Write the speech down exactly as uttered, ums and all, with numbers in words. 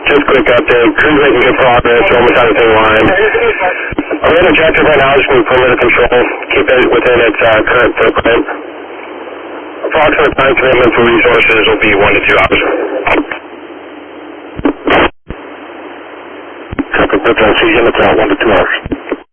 just quick update. Crew's making good progress, we're almost out of the line. Our main objective right now is to move perimeter control, keep it within its uh, current footprint. Approximate time commitment for resources will be one to two hours. Copy, Brooklyn, see you in about one to two hours.